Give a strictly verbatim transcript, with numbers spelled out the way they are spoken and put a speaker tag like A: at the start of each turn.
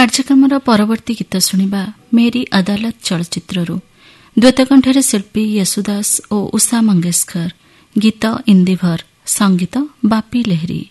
A: କାର୍ଯ୍ୟକ୍ରମର ପରବର୍ତ୍ତୀ ଗୀତ ଶୁଣିବା ମେରି ଅଦାଲତ ଚଳଚ୍ଚିତ୍ରରୁ। ଦ୍ୱୈତକଣ୍ଠରେ ଶିଳ୍ପୀ ୟେଶୁଦାସ ଓ ଉଷା ମଙ୍ଗେଶକର। ଗୀତ ଇନ୍ଦିଭର, ସଙ୍ଗୀତ ବାପି ଲେହରୀ।